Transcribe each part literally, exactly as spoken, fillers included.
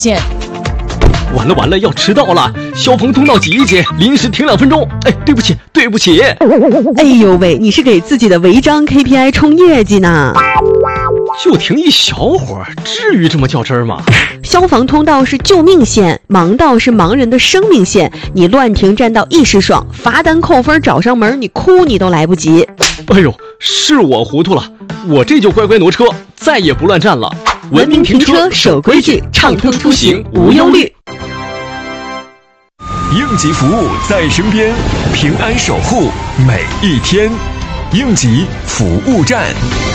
见。 完了完了，要迟到了！消防通道挤一挤，临时停两分钟。哎，对不起，对不起。 哎呦喂，你是给自己的违章 K P I 冲业绩呢？ 就停一小会儿，至于这么较真儿吗？ 消防通道是救命线，盲道是盲人的生命线。你乱停占道一时爽，罚单扣分找上门，你哭你都来不及。 哎呦，是我糊涂了，我这就乖乖挪车，再也不乱站了。 文明停车，守规矩，畅通出行，无忧虑。 应急服务在身边，平安守护每一天。应急服务站。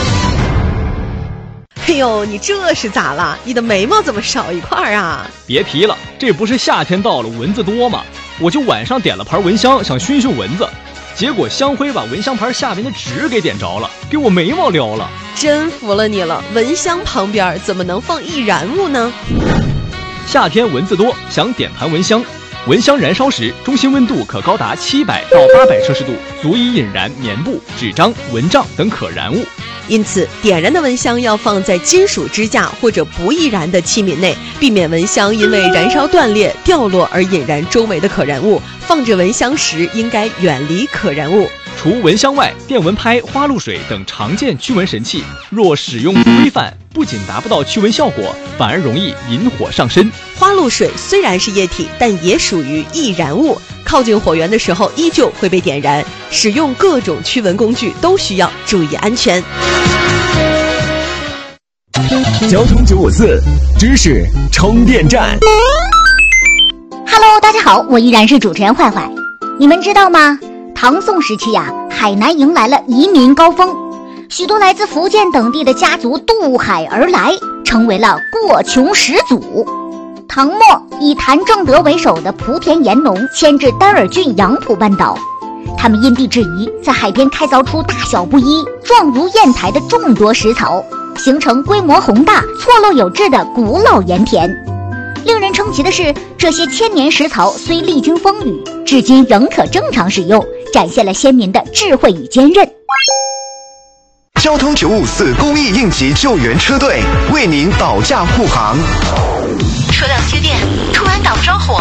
哎呦，你这是咋了？你的眉毛怎么少一块啊？ 别提了，这不是夏天到了蚊子多吗？我就晚上点了盘蚊香，想熏熏蚊子，结果香灰把蚊香盘下边的纸给点着了，给我眉毛撩了。 真服了你了，蚊香旁边怎么能放易燃物呢？ 夏天蚊子多，想点盘蚊香。蚊香燃烧时，中心温度可高达七百到八百摄氏度，足以引燃棉布、纸张、蚊帐等可燃物。 因此，点燃的蚊香要放在金属支架或者不易燃的器皿内，避免蚊香因为燃烧断裂、掉落而引燃周围的可燃物。放置蚊香时，应该远离可燃物。 除蚊香外，电蚊拍、花露水等常见驱蚊神器，若使用不规范，不仅达不到驱蚊效果，反而容易引火上身。 花露水虽然是液体，但也属于易燃物，靠近火源的时候依旧会被点燃。使用各种驱蚊工具都需要注意安全。 交通九五四知识充电站。 Hello， 大家好，我依然是主持人坏坏。你们知道吗？唐宋时期呀、啊，海南迎来了移民高峰，许多来自福建等地的家族渡海而来，成为了过穷始祖。唐末以谭正德为首的莆田盐农迁至丹尔郡杨浦半岛，他们因地制宜，在海边开凿出大小不一、状如砚台的众多石槽，形成规模宏大、错落有致的古老盐田。令人称奇的是，这些千年石槽虽历经风雨，至今仍可正常使用，展现了先民的智慧与坚韧。 交通九五四公益应急救援车队为您保驾护航。 车辆接电，突然打不着火，